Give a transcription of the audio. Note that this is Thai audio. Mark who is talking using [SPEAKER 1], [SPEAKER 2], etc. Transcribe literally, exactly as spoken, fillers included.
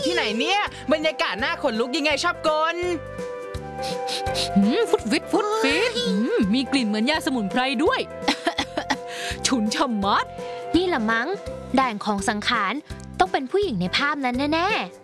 [SPEAKER 1] ที่ไหนเนี่ยบรรยากาศน่าขนลุกยังไงชอบกล
[SPEAKER 2] ฟุตฟิตฟุตฟิตมีกลิ่นเหมือนยาสมุนไพรด้วย ฉุนชะมัด
[SPEAKER 3] นี่ละมั้งด่านของสังขารต้องเป็นผู้หญิงในภาพนั้นแน่ๆ